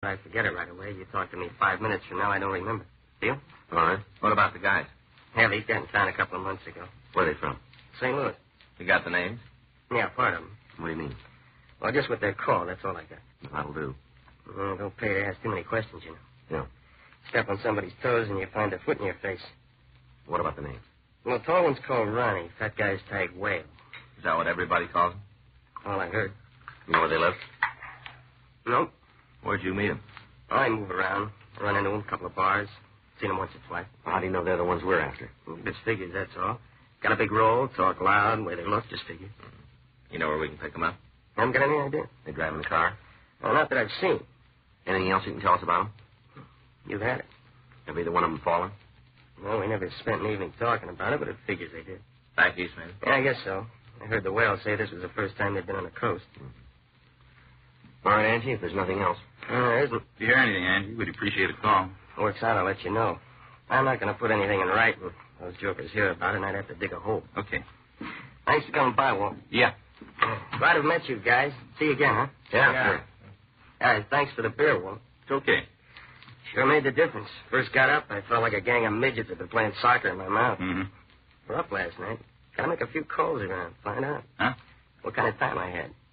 I forget it right away. You talk to me 5 minutes from now, I don't remember. Deal? All right. What about the guys? Hell, these got in town a couple of months ago. Where are they from? St. Louis. You got the names? Yeah, part of them. What do you mean? Well, just what they're called, that's all I got. That'll do. Don't pay to ask too many questions, you know. Yeah. Step on somebody's toes and you find a foot in your face. What about the names? Well, tall one's called Ronnie. Fat guy's tagged Whale. Is that what everybody calls them? All I heard. You know where they live? Nope. Where'd you meet them? I move around. Run into them, a couple of bars. Seen them once or twice. How do you know they're the ones we're after? Just figures, that's all. Got a big roll, talk loud, way they look, just figures. You know where we can pick them up? Haven't got any idea. They drive in the car? Well, not that I've seen. Anything else you can tell us about them? You've had it. Have either one of them fallen? Well, we never spent an evening talking about it, but it figures they did. Back east, maybe? Yeah, I guess so. I heard the Whale say this was the first time they'd been on the coast. All right, Angie, if there's nothing else. There isn't. If you hear anything, Angie, we'd appreciate a call. Works out, I'll let you know. I'm not going to put anything in writing. Those jokers hear about it, and I'd have to dig a hole. Okay. Thanks for coming by, Walt. Yeah. Glad to have met you guys. See you again, huh? Yeah, sure. All right, thanks for the beer, Walt. It's okay. Sure made the difference. First got up, I felt like a gang of midgets had been playing soccer in my mouth. Mm-hmm. We're up last night. Gotta make a few calls around. Find out. Huh? What kind of time I had.